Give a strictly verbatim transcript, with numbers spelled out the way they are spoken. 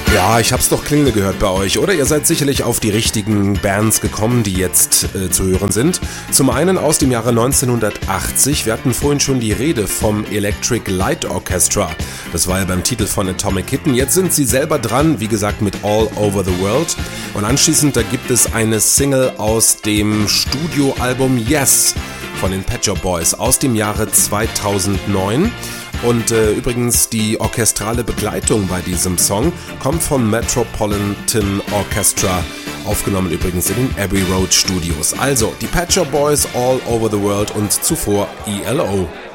Ja, ich hab's doch klingeln gehört bei euch, oder? Ihr seid sicherlich auf die richtigen Bands gekommen, die jetzt äh, zu hören sind. Zum einen aus dem Jahre neunzehnhundertachtzig, wir hatten vorhin schon die Rede vom Electric Light Orchestra. Das war ja beim Titel von Atomic Kitten. Jetzt sind sie selber dran, wie gesagt mit All Over the World. Und anschließend, da gibt es eine Single aus dem Studioalbum Yes von den Pet Shop Boys aus dem Jahre zweitausendneun. Und äh, übrigens die orchestrale Begleitung bei diesem Song kommt von Metropolitan Orchestra, aufgenommen übrigens in den Abbey Road Studios. Also die Pet Shop Boys, All Over the World und zuvor E L O.